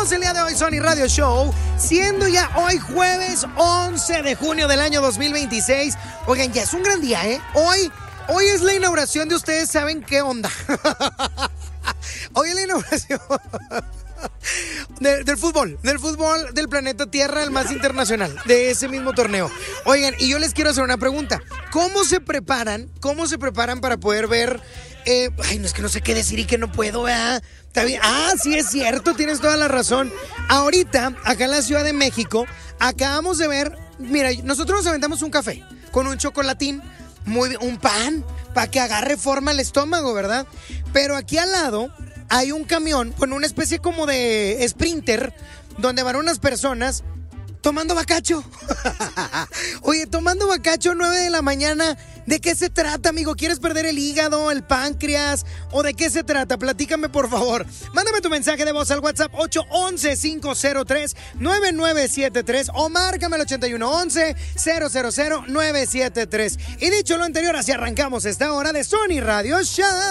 Arrancamos el día de hoy Sony Radio Show, siendo ya hoy jueves 11 de junio del año 2026. Oigan, ya es un gran día, ¿eh? Hoy es la inauguración de ustedes, ¿saben qué onda? Hoy es la inauguración del fútbol del planeta Tierra, el más internacional, de ese mismo torneo. Oigan, y yo les quiero hacer una pregunta. ¿Cómo se preparan para poder ver? Ay, no, es que no sé qué decir y que no puedo, ¿verdad? Está bien. Ah, sí, es cierto, tienes toda la razón. Ahorita, acá en la Ciudad de México, acabamos de ver, mira, nosotros nos aventamos un café con un chocolatín, un pan, para que agarre forma el estómago, ¿verdad? Pero aquí al lado hay un camión con una especie como de sprinter, donde van unas personas tomando bacacho. Oye, tomando bacacho 9 de la mañana. ¿De qué se trata, amigo? ¿Quieres perder el hígado, el páncreas? ¿O de qué se trata? Platícame, por favor. Mándame tu mensaje de voz al WhatsApp 811-503-9973 o márcame al 8111-000-973. Y dicho lo anterior, así arrancamos esta hora de Sony Radio Show.